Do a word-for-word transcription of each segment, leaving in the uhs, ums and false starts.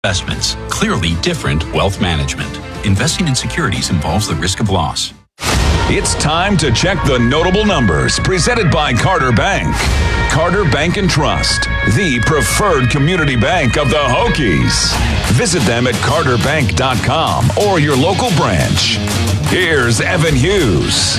Investments, clearly different wealth management. Investing in securities involves the risk of loss. It's time to check the notable numbers presented by Carter Bank. Carter Bank and Trust, the preferred community bank of the Hokies. Visit them at carter bank dot com or your local branch. Here's Evan Hughes.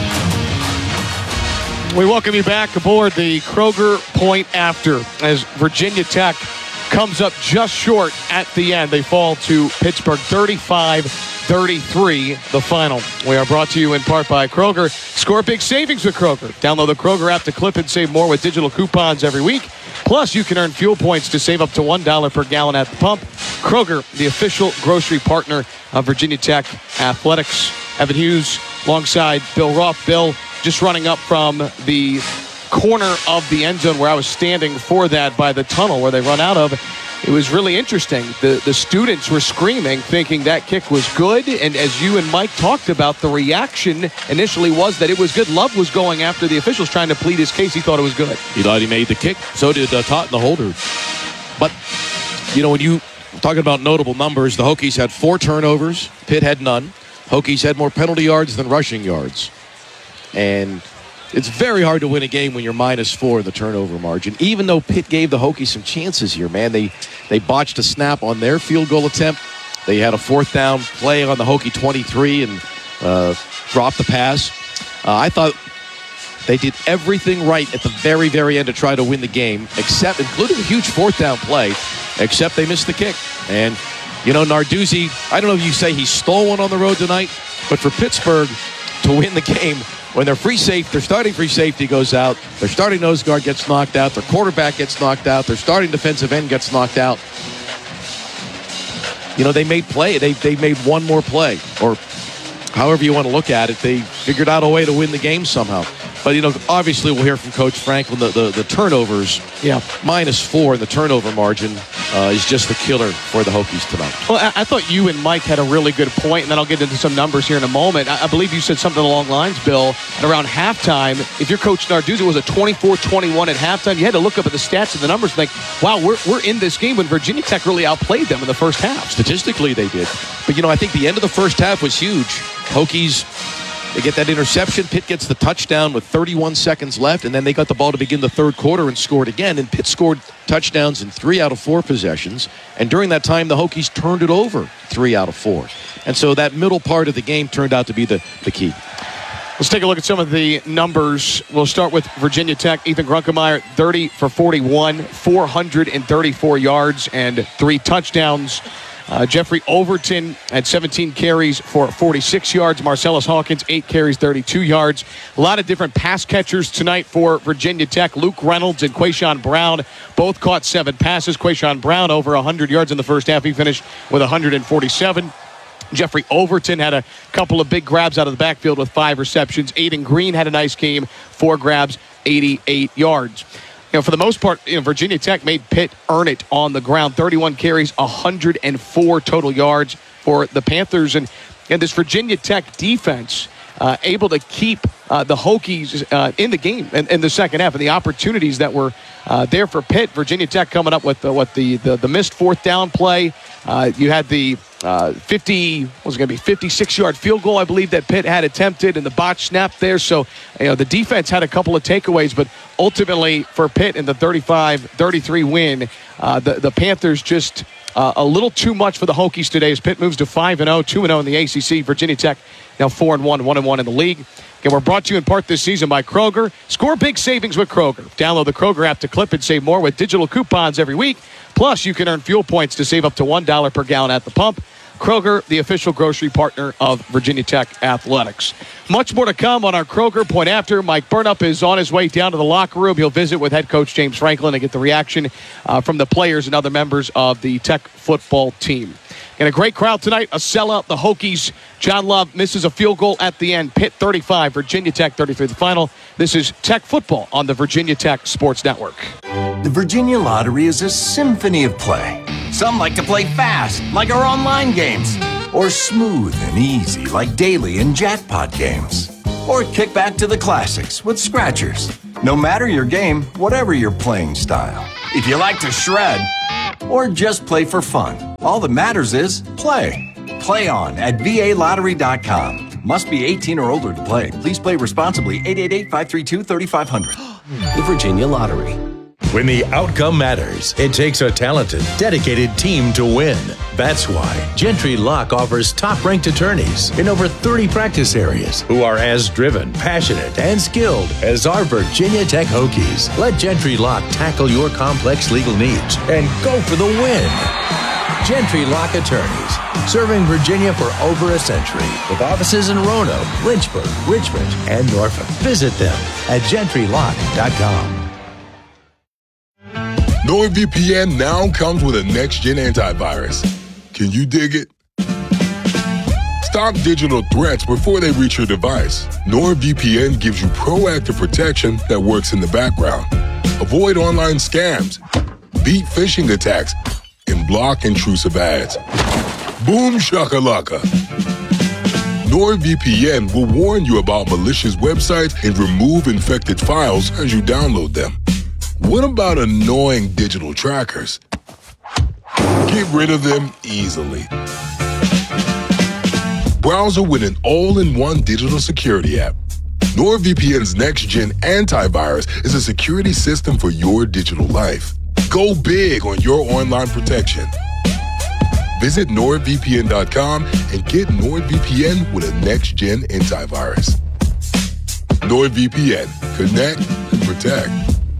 We welcome you back aboard the Kroger Point After as Virginia Tech comes up just short at the end. They fall to Pittsburgh thirty-five thirty-three, the final. We are brought to you in part by Kroger. Score big savings with Kroger. Download the Kroger app to clip and save more with digital coupons every week. Plus, you can earn fuel points to save up to one dollar per gallon at the pump. Kroger, the official grocery partner of Virginia Tech Athletics. Evan Hughes alongside Bill Roth. Bill, just running up from the corner of the end zone where I was standing for that by the tunnel where they run out of. It was really interesting. The the students were screaming, thinking that kick was good. And as you and Mike talked about, the reaction initially was that it was good. Love was going after the officials, trying to plead his case. He thought it was good. He thought he made the kick. So did uh, Totten, the holder. But, you know, when you talking about notable numbers, the Hokies had four turnovers. Pitt had none. Hokies had more penalty yards than rushing yards. And it's very hard to win a game when you're minus four in the turnover margin. Even though Pitt gave the Hokies some chances here, man. They they botched a snap on their field goal attempt. They had a fourth down play on the Hokie twenty-three and uh, dropped the pass. Uh, I thought they did everything right at the very, very end to try to win the game, except, including a huge fourth down play, except they missed the kick. And, you know, Narduzzi, I don't know if you say he stole one on the road tonight, but for Pittsburgh to win the game, when their free safety, their starting free safety goes out, their starting nose guard gets knocked out, their quarterback gets knocked out, their starting defensive end gets knocked out. You know, they made play. They they made one more play, or however you want to look at it. They figured out a way to win the game somehow. But, you know, obviously we'll hear from Coach Franklin. The, the, the turnovers, yeah, minus four in the turnover margin uh, is just the killer for the Hokies tonight. Well, I, I thought you and Mike had a really good point, and then I'll get into some numbers here in a moment. I, I believe you said something along the lines, Bill, at around halftime. If your coach Narduzzi was a twenty-four twenty-one at halftime, you had to look up at the stats and the numbers and think, wow, we're, we're in this game when Virginia Tech really outplayed them in the first half. Statistically, they did. But, you know, I think the end of the first half was huge. Hokies, they get that interception. Pitt gets the touchdown with thirty-one seconds left, and then they got the ball to begin the third quarter and scored again. And Pitt scored touchdowns in three out of four possessions. And during that time, the Hokies turned it over three out of four. And so that middle part of the game turned out to be the, the key. Let's take a look at some of the numbers. We'll start with Virginia Tech. Ethan Grunkemeyer, thirty for forty-one, four hundred thirty-four yards and three touchdowns. Uh, Jeffrey Overton had seventeen carries for forty-six yards. Marcellus Hawkins, eight carries, thirty-two yards. A lot of different pass catchers tonight for Virginia Tech. Luke Reynolds and Quayshawn Brown both caught seven passes. Quayshawn Brown over one hundred yards in the first half. He finished with one hundred forty-seven. Jeffrey Overton had a couple of big grabs out of the backfield with five receptions. Aiden Green had a nice game, four grabs, eighty-eight yards. You know, for the most part, you know, Virginia Tech made Pitt earn it on the ground. thirty-one carries, one hundred four total yards for the Panthers. And, and this Virginia Tech defense uh, able to keep uh, the Hokies uh, in the game in, in the second half. And the opportunities that were uh, there for Pitt, Virginia Tech coming up with the, what the, the, the missed fourth down play. Uh, you had the uh, fifty, what was it going to be, fifty-six-yard field goal, I believe, that Pitt had attempted, and the botch snap there. So, you know, the defense had a couple of takeaways, but ultimately for Pitt in the thirty-five thirty-three win, uh, the, the Panthers just uh, a little too much for the Hokies today as Pitt moves to five and oh, two and oh in the A C C. Virginia Tech now four and one, one and one in the league. Again, we're brought to you in part this season by Kroger. Score big savings with Kroger. Download the Kroger app to clip and save more with digital coupons every week. Plus, you can earn fuel points to save up to one dollar per gallon at the pump. Kroger, the official grocery partner of Virginia Tech Athletics. Much more to come on our Kroger Point After. Mike Burnup is on his way down to the locker room. He'll visit with head coach James Franklin and get the reaction uh, from the players and other members of the Tech football team. And a great crowd tonight, a sellout. The Hokies, John Love misses a field goal at the end. Pitt thirty-five, Virginia Tech thirty-three the final. This is Tech Football on the Virginia Tech Sports Network. The Virginia Lottery is a symphony of play. Some like to play fast, like our online games. Or smooth and easy, like daily and jackpot games. Or kick back to the classics with scratchers. No matter your game, whatever your playing style. If you like to shred. Or just play for fun. All that matters is play. Play on at V A lottery dot com. Must be eighteen or older to play. Please play responsibly. eight eight eight, five three two, three five zero zero. The Virginia Lottery. When the outcome matters, it takes a talented, dedicated team to win. That's why Gentry Lock offers top-ranked attorneys in over thirty practice areas who are as driven, passionate, and skilled as our Virginia Tech Hokies. Let Gentry Lock tackle your complex legal needs and go for the win. Gentry Lock Attorneys, serving Virginia for over a century, with offices in Roanoke, Lynchburg, Richmond, and Norfolk. Visit them at gentry lock dot com. NordVPN now comes with a next-gen antivirus. Can you dig it? Stop digital threats before they reach your device. NordVPN gives you proactive protection that works in the background. Avoid online scams, beat phishing attacks, and block intrusive ads. Boom shakalaka. NordVPN will warn you about malicious websites and remove infected files as you download them. What about annoying digital trackers? Get rid of them easily. Browser with an all-in-one digital security app. NordVPN's next-gen antivirus is a security system for your digital life. Go big on your online protection. Visit nord V P N dot com and get NordVPN with a next-gen antivirus. NordVPN. Connect and protect.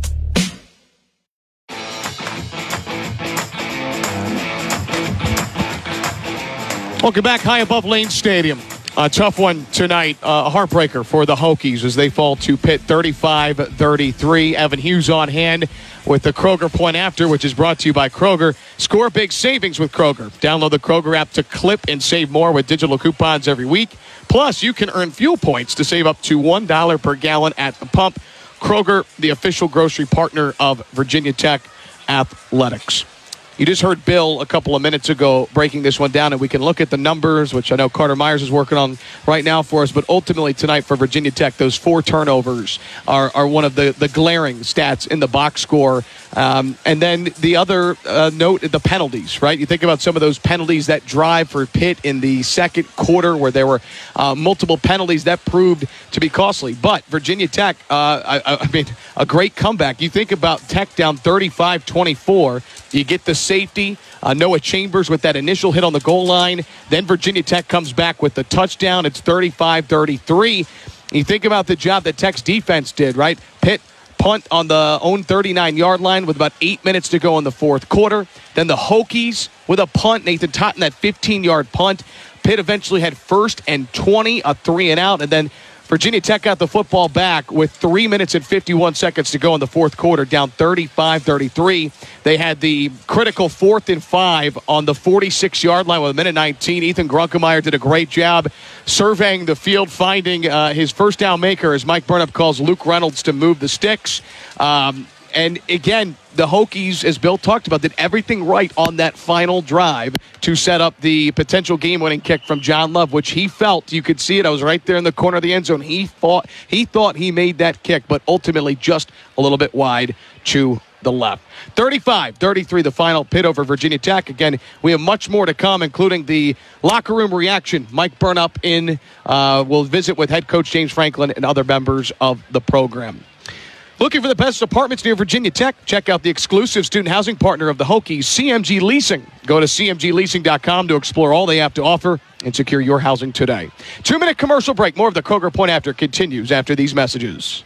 Welcome back. High above Lane Stadium. A tough one tonight. Uh, a heartbreaker for the Hokies as they fall to Pitt thirty-five thirty-three. Evan Hughes on hand with the Kroger Point After, which is brought to you by Kroger. Score big savings with Kroger. Download the Kroger app to clip and save more with digital coupons every week. Plus, you can earn fuel points to save up to one dollar per gallon at the pump. Kroger, the official grocery partner of Virginia Tech Athletics. You just heard Bill a couple of minutes ago breaking this one down, and we can look at the numbers, which I know Carter Myers is working on right now for us. But ultimately tonight for Virginia Tech, those four turnovers are, are one of the, the glaring stats in the box score. Um, and then the other uh, note, the penalties, right? You think about some of those penalties that drive for Pitt in the second quarter where there were uh, multiple penalties that proved to be costly. But Virginia Tech, uh, I, I mean, a great comeback. You think about Tech down thirty-five twenty-four. You get the safety, uh, Noah Chambers with that initial hit on the goal line. Then Virginia Tech comes back with the touchdown. It's thirty-five thirty-three. You think about the job that Tech's defense did, right? Pitt punt on the own thirty-nine-yard line with about eight minutes to go in the fourth quarter. Then the Hokies with a punt. Nathan Totten, that fifteen-yard punt. Pitt eventually had first and twenty, a three and out, and then Virginia Tech got the football back with three minutes and fifty-one seconds to go in the fourth quarter, down thirty-five thirty-three. They had the critical fourth and five on the forty-six-yard line with a minute nineteen. Ethan Grunkemeyer did a great job surveying the field, finding uh, his first down maker, as Mike Burnup calls Luke Reynolds, to move the sticks. Um, and again, the Hokies, as Bill talked about, did everything right on that final drive to set up the potential game-winning kick from John Love, which he felt, you could see it, I was right there in the corner of the end zone. He thought he thought he made that kick, but ultimately just a little bit wide to the left. thirty-five thirty-three, the final. Pitt over Virginia Tech. Again, we have much more to come, including the locker room reaction. Mike Burnup in. Uh, will visit with head coach James Franklin and other members of the program. Looking for the best apartments near Virginia Tech? Check out the exclusive student housing partner of the Hokies, C M G Leasing. Go to c m g leasing dot com to explore all they have to offer and secure your housing today. Two-minute commercial break. More of the Kroger Point After continues after these messages.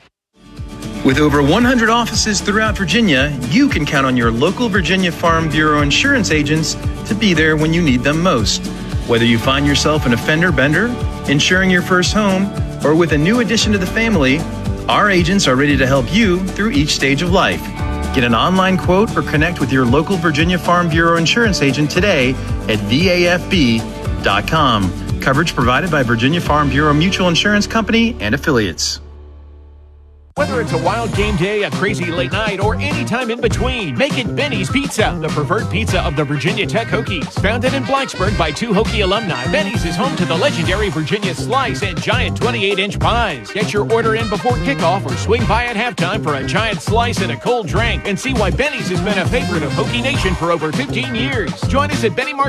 With over one hundred offices throughout Virginia, you can count on your local Virginia Farm Bureau insurance agents to be there when you need them most. Whether you find yourself an offender bender, insuring your first home, or with a new addition to the family, our agents are ready to help you through each stage of life. Get an online quote or connect with your local Virginia Farm Bureau insurance agent today at V A F B dot com. Coverage provided by Virginia Farm Bureau Mutual Insurance Company and affiliates. Whether it's a wild game day, a crazy late night, or any time in between, make it Benny's Pizza, the preferred pizza of the Virginia Tech Hokies. Founded in Blacksburg by two Hokie alumni, Benny's is home to the legendary Virginia Slice and giant twenty-eight inch pies. Get your order in before kickoff or swing by at halftime for a giant slice and a cold drink, and see why Benny's has been a favorite of Hokie Nation for over fifteen years. Join us at Benny Martinez